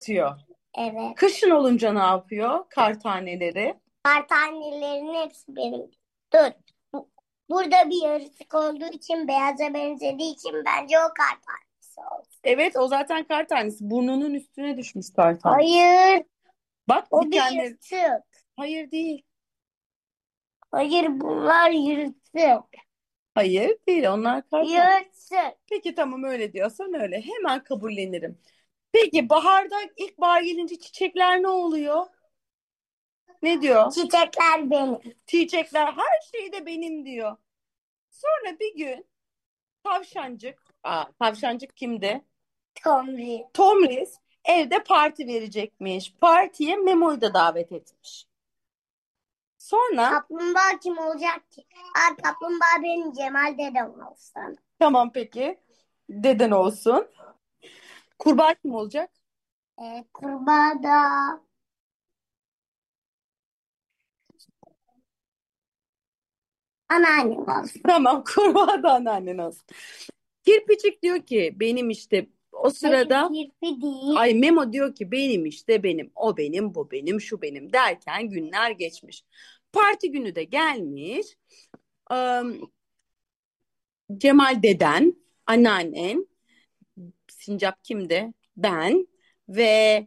Diyor. Evet. Kışın olunca ne yapıyor kar taneleri? Kartanelerin hepsi benim. Dur. Burada bir yaratık olduğu için beyaza benzediği için bence o kartanesi oldu. Evet, o zaten kar tanesi. Burnunun üstüne düşmüş kar tanesi. Hayır. Bak O bir dikenleri. yırtık. Hayır değil. Hayır bunlar yırtık. Hayır değil. Onlar kar tanesi. Yırtık. Peki tamam, öyle diyorsan öyle. Hemen kabullenirim. Peki baharda, ilkbahar gelince çiçekler ne oluyor? Ne diyor? Çiçekler benim. Çiçekler her şey de benim diyor. Sonra bir gün tavşancık kimdi? Tomri. Tomris evde parti verecekmiş. Partiye Memo'yu da davet etmiş. Sonra Kaplumbağa kim olacak ki? Aa, kaplumbağa benim Cemal dedem olsun. tamam peki, deden olsun. Kurbağa kim olacak? Kurbağa da anneannem olsun. Tamam, kurbağa da anneannen olsun. Kirpicik diyor ki benim işte o Hayır sırada, kirpi değil. ay Memo diyor ki benim işte benim, o benim, bu benim, şu benim derken günler geçmiş. Parti günü de gelmiş. Ee, Cemal deden, anneannen, Sincap kimdi? Ben ve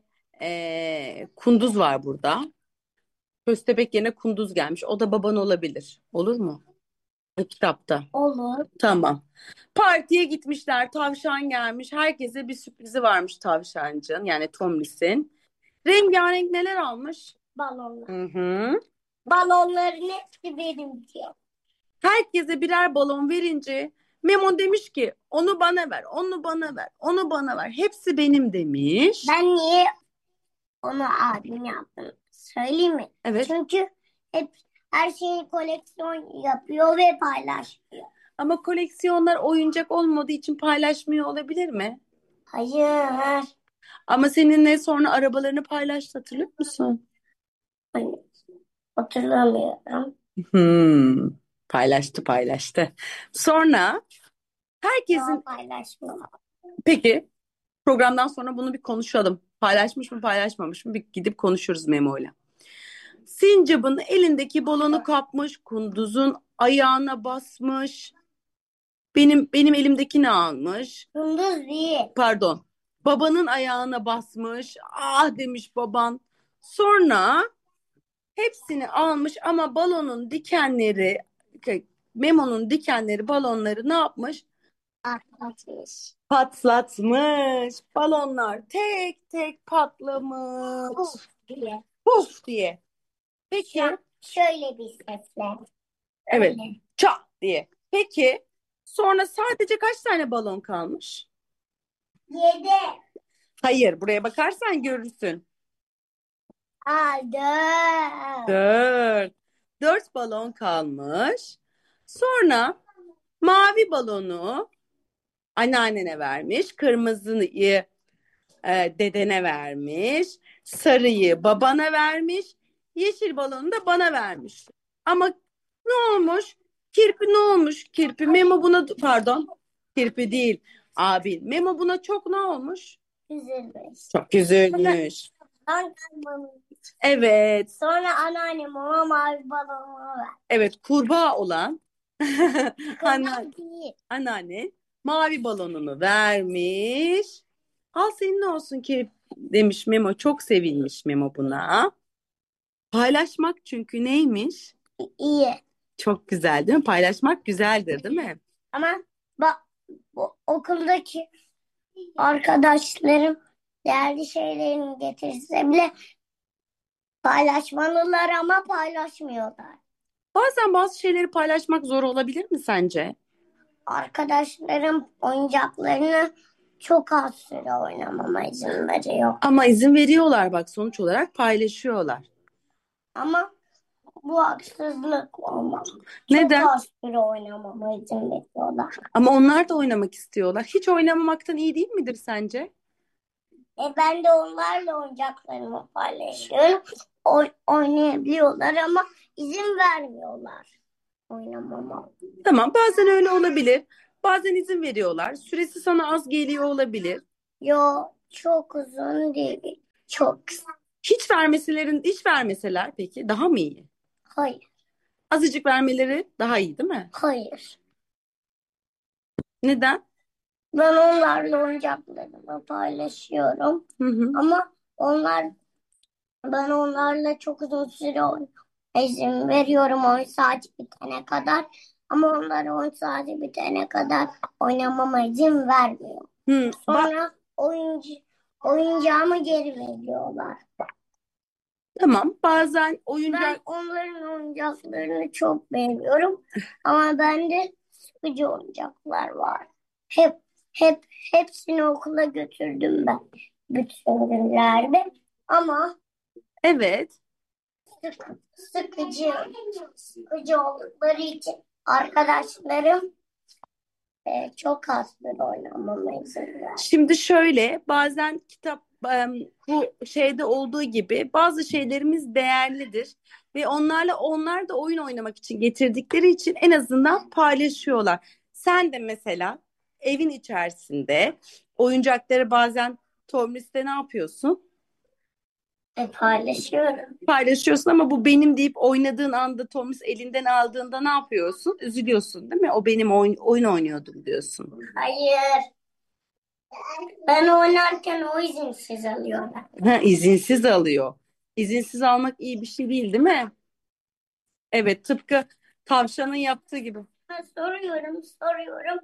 Kunduz var burada. Köstebek yerine Kunduz gelmiş. O da baban olabilir. Olur mu? O kitapta. Olur. Tamam. Partiye gitmişler. Tavşan gelmiş. Herkese bir sürprizi varmış tavşancığın. Yani Tomris'in. Rengarenk neler almış? Balonlar. Hı hı. Balonların hepsi benim diyor. Herkese birer balon verince Memo demiş ki onu bana ver, onu bana ver, onu bana ver. Hepsi benim demiş. Ben niye onu abim yaptım? Söyleyeyim mi? Evet. Çünkü hep her şeyi koleksiyon yapıyor ve paylaşıyor. Ama koleksiyonlar oyuncak olmadığı için paylaşmıyor olabilir mi? Hayır. Ama seninle sonra arabalarını paylaştı, hatırlıyor musun? Hayır. Hatırlamıyorum. Hmm, paylaştı paylaştı. Sonra Daha herkesin, paylaşmıyor. peki programdan sonra bunu bir konuşalım. Paylaşmış mı paylaşmamış mı bir gidip konuşuruz Memo'yla. Sincap'ın elindeki balonu kapmış, kunduzun ayağına basmış. Benim elimdekini almış. Kunduz değil. Pardon. Babanın ayağına basmış. Ah demiş baban. Sonra hepsini almış ama balonun dikenleri, Memo'nun dikenleri balonları ne yapmış? Atlatmış. Patlatmış. Balonlar tek tek patlamış. Uf diye. Puf diye. Peki, Şöyle bir sesle. evet, Öyle. çat diye. Peki, sonra sadece kaç tane balon kalmış? 7. Hayır, buraya bakarsan görürsün. Aldı. Dört. Dört balon kalmış. Sonra mavi balonu anneannene vermiş. Kırmızıyı dedene vermiş. Sarıyı babana vermiş. Yeşil balonu da bana vermiş. Ama ne olmuş? Kirpi ne olmuş? Kirpi Memo buna, pardon. Kirpi değil. Abi Memo buna çok ne olmuş? Üzülmüş. Çok üzülmüş. Ben kazanmış. Evet. Sonra anneannem ona mavi balonu ver. Evet, kurbağa olan Kırmızı değil. anneanne mavi balonunu vermiş. Al senin olsun ki demiş Memo. Çok sevinmiş Memo buna. Paylaşmak çünkü neymiş? İyi. Çok güzel değil mi? Paylaşmak güzeldir değil mi? Ama bak bu okuldaki arkadaşlarım değerli şeylerini getirse bile paylaşmalılar ama paylaşmıyorlar. Bazen bazı şeyleri paylaşmak zor olabilir mi sence? Arkadaşlarım oyuncaklarını çok az süre oynamama izin veriyor. Ama izin veriyorlar, bak sonuç olarak paylaşıyorlar. Ama bu haksızlık olmaz. Çok Neden? az süre oynamama izin veriyorlar. Ama onlar da oynamak istiyorlar. Hiç oynamamaktan iyi değil midir sence? Ben de onlarla oyuncaklarımı paylaşıyorum. Oynayabiliyorlar ama izin vermiyorlar oynamama. Tamam, bazen öyle olabilir. Bazen izin veriyorlar. Süresi sana az geliyor olabilir. Yo çok uzun değil. Çok. Hiç vermeseler peki daha mı iyi? Hayır. Azıcık vermeleri daha iyi değil mi? Hayır. Neden? Ben onlarla oyuncaklarımı paylaşıyorum. Hı hı. Ama ben onlarla çok uzun süre izin veriyorum 10 saat bitene kadar. Ama onlara 10 saati bitene kadar oynamama izin vermiyorum. Hı. Sonra oyuncağımı geri veriyorlar. Tamam. Bazen Ben oyuncak onların oyuncaklarını çok beğeniyorum. Ama bende sıkıcı oyuncaklar var. Hep hep hepsini okula götürdüm ben bütün günlerde. Ama evet. sık, sıkıcı oldukları için arkadaşlarım çok az bir oynamama izin verdi. Şimdi şöyle bazen bu şeyde olduğu gibi bazı şeylerimiz değerlidir ve onlar da oyun oynamak için getirdikleri için en azından paylaşıyorlar. Sen de mesela evin içerisinde oyuncakları bazen Tomris'te ne yapıyorsun? Paylaşıyorum. Paylaşıyorsun ama bu benim deyip oynadığın anda Tomris elinden aldığında ne yapıyorsun? Üzülüyorsun değil mi? O benim oyun oynuyordum diyorsun. Hayır. Ben oynarken o izinsiz alıyorlar. Ha, izinsiz alıyor. İzinsiz almak iyi bir şey değil, değil mi? Evet, tıpkı tavşanın yaptığı gibi. Ben soruyorum.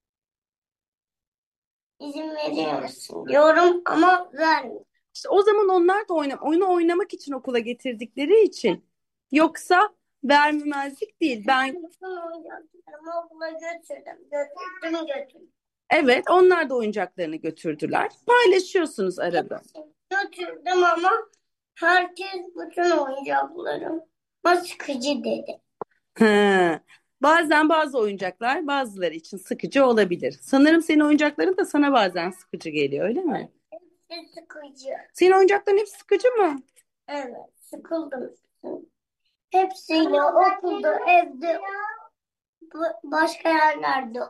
İzin veriyor musun diyorum ama vermiyor. İşte o zaman onlar da oyunu oynamak için okula getirdikleri için. Yoksa vermemezlik değil. Bütün oyuncaklarımı okula götürdüm. Evet, onlar da oyuncaklarını götürdüler. Paylaşıyorsunuz arada. Götürdüm ama herkes bütün oyuncaklarım sıkıcı dedi. Ha. Bazen bazı oyuncaklar bazıları için sıkıcı olabilir. Sanırım senin oyuncakların da sana bazen sıkıcı geliyor, öyle mi? Hepsi sıkıcı. Senin oyuncakların hep sıkıcı mı? Evet, sıkıldım. Hepsiyle okulda, evde, başka yerlerde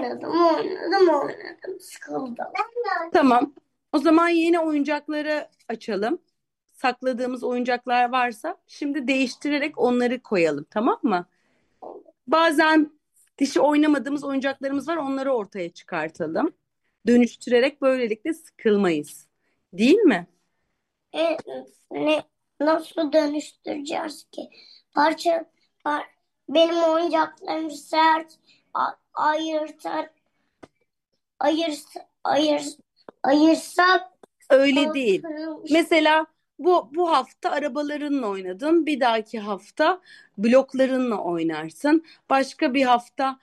oynadım. Sıkıldım. Tamam. O zaman yeni oyuncakları açalım. Sakladığımız oyuncaklar varsa şimdi değiştirerek onları koyalım, tamam mı? Bazen dişi oynamadığımız oyuncaklarımız var, onları ortaya çıkartalım. Dönüştürerek böylelikle sıkılmayız. Değil mi? E, nasıl dönüştüreceğiz ki? Parça, par, benim oyuncaklarım sert, ayırsak, ayır, ayır, ayırsak Öyle değil. kırılmış. Mesela bu hafta arabalarınla oynadın. Bir dahaki hafta bloklarınla oynarsın. Başka bir hafta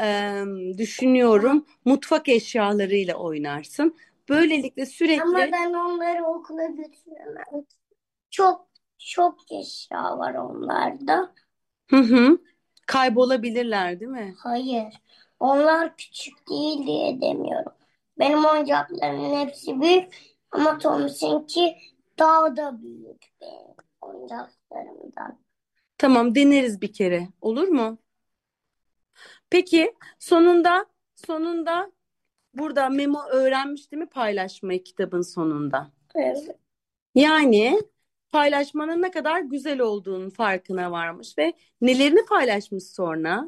düşünüyorum mutfak eşyalarıyla oynarsın. Böylelikle Ama sürekli ben onları okula götüremem. Çok çok eşya var onlarda. hı hı, kaybolabilirler, değil mi? Hayır. Onlar küçük değil diye demiyorum. Benim oyuncaklarımın hepsi büyük ama Thomas'ınki daha da büyük benim oyuncaklarımdan. Tamam, deneriz bir kere. Olur mu? Peki sonunda burada Memo öğrenmiş değil mi paylaşmayı kitabın sonunda? Evet. Yani paylaşmanın ne kadar güzel olduğunun farkına varmış ve nelerini paylaşmış sonra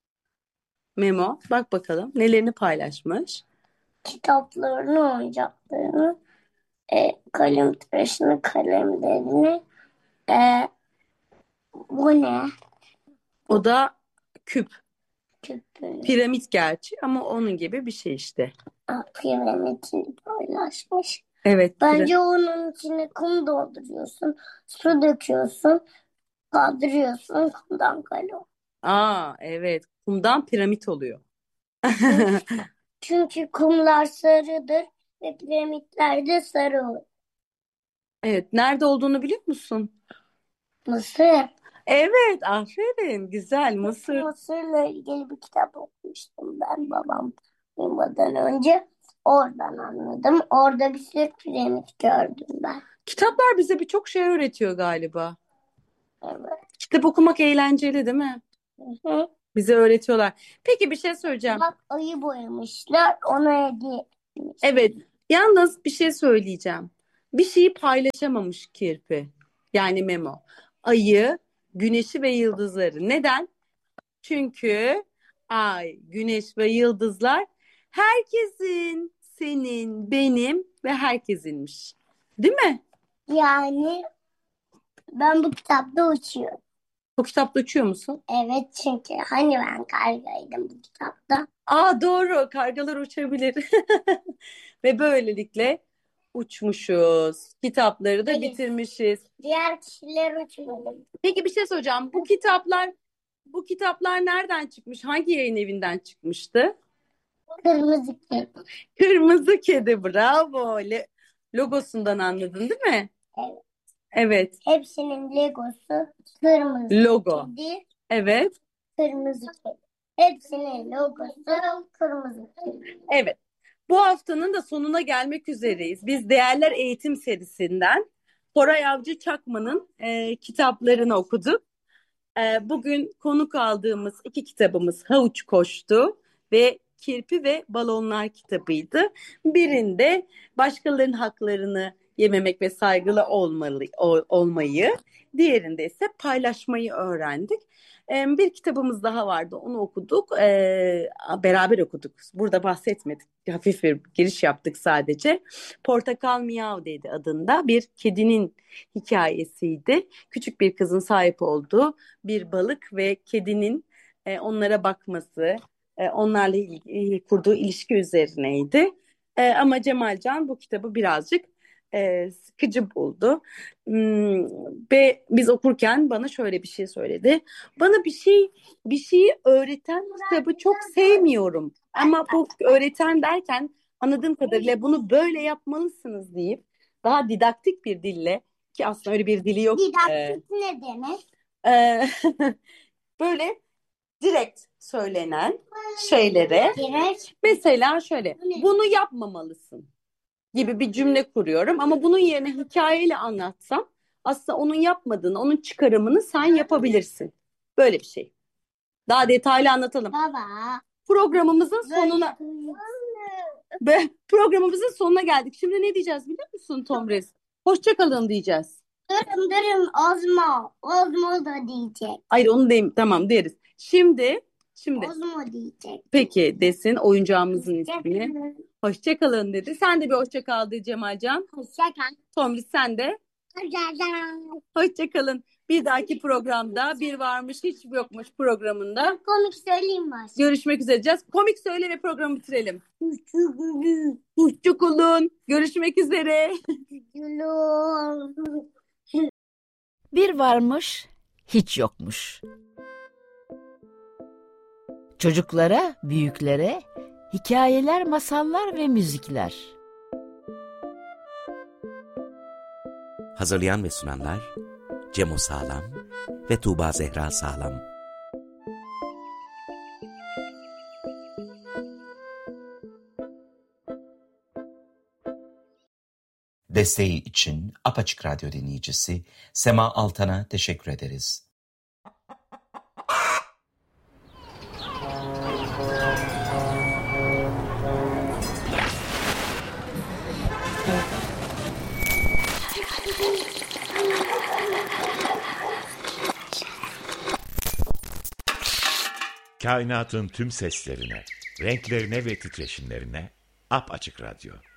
Memo? Bak bakalım nelerini paylaşmış. Kitaplarını, oyuncaklarını, kalem tıraşını, kalemlerini, e, bu ne? O da küp, Küpünü, piramit gerçi ama onun gibi bir şey işte. piramidini paylaşmış. Evet, Bence onun içine kum dolduruyorsun, su döküyorsun, kaldırıyorsun, kumdan kale oluyor. Aa, evet, kumdan piramit oluyor. Çünkü, çünkü kumlar sarıdır ve piramitler de sarı olur. Evet, nerede olduğunu biliyor musun? Mısır. Evet, aferin, güzel Mısır. Mısır'la ilgili bir kitap okumuştum ben babam uyumadan önce. Oradan anladım. Orada bir sürü piramit gördüm ben. Kitaplar bize birçok şey öğretiyor galiba. Evet. Kitap okumak eğlenceli değil mi? Hı. Bize öğretiyorlar. Peki bir şey söyleyeceğim. Bak ayı boyamışlar. Ona hediye etmiş. Evet, yalnız bir şey söyleyeceğim. bir şeyi paylaşamamış Kirpi. Yani Memo. Ayı, güneşi ve yıldızları. Neden? Çünkü ay, güneş ve yıldızlar herkesin, senin, benim ve herkesinmiş. Değil mi? Yani ben bu kitapta uçuyorum. Bu kitapta uçuyor musun? Evet, çünkü hani ben kargaydım bu kitapta. Aa, doğru, kargalar uçabilir. Ve böylelikle uçmuşuz. Kitapları da Evet. bitirmişiz. Diğer kişiler uçmadı. Peki bir şey soracağım. Bu kitaplar nereden çıkmış? Hangi yayın evinden çıkmıştı? Kırmızı kedi. Kırmızı Kedi, bravo. Logosundan anladın değil mi? Evet. Evet. Hepsinin legosu kırmızı Logo. kedi, Evet. kırmızı kedi. Hepsinin logosu kırmızı kedi. Evet. Bu haftanın da sonuna gelmek üzereyiz. Biz Değerler Eğitim serisinden Koray Avcı Çakman'ın kitaplarını okuduk. Bugün konuk aldığımız iki kitabımız Havuç Koştu ve Kirpi ve Balonlar kitabıydı. Birinde başkalarının haklarını yememek ve saygılı olmayı, diğerinde ise paylaşmayı öğrendik. Bir kitabımız daha vardı, onu okuduk. Beraber okuduk. Burada bahsetmedik. Hafif bir giriş yaptık sadece. Portakal Miyav dedi adında bir kedinin hikayesiydi. Küçük bir kızın sahip olduğu bir balık ve kedinin onlara bakması, onlarla kurduğu ilişki üzerineydi. Ama Cemalcan bu kitabı birazcık sıkıcı buldu. Ve biz okurken bana şöyle bir şey söyledi. Bana bir şeyi öğreten kitabı çok sevmiyorum. Ama bu öğreten derken anladığım kadarıyla bunu böyle yapmalısınız deyip daha didaktik bir dille, ki aslında öyle bir dili yok. Didaktik ne demek? Ee, böyle direkt söylenen şeylere Direkt. mesela şöyle, bunu yapmamalısın gibi bir cümle kuruyorum ama bunun yerine hikayeyle anlatsam aslında onun yapmadığını, onun çıkarımını sen yapabilirsin. Böyle bir şey. Daha detaylı anlatalım. Baba. Programımızın sonuna programımızın sonuna geldik. Şimdi ne diyeceğiz biliyor musun Tomris? Hoşça kalın diyeceğiz. Durun Ozmo. Ozmo da diyecek. Hayır, onu diyeyim, tamam deriz. Şimdi Ozmo diyecek. peki desin oyuncağımızın ismini. Hoşça kalın dedi. Sen de bir hoşça kal de Cemalcan. Hoşça kal. Tomris sen de. Hoşça kal. Hoşça kalın. Bir dahaki programda bir varmış hiç yokmuş programında Komik söyleyeyim mi? görüşmek üzere diyeceğiz. Komik söyle ve programı bitirelim. Hoşça kalın. Hoşça kalın. Görüşmek üzere. Bir varmış, hiç yokmuş. Çocuklara, büyüklere hikayeler, masallar ve müzikler. Hazırlayan ve sunanlar Cemo Sağlam ve Tuğba Zehra Sağlam. Desteği için Apaçık Radyo dinleyicisi Sema Altan'a teşekkür ederiz. Kainatın tüm seslerine, renklerine ve titreşimlerine Apaçık Radyo.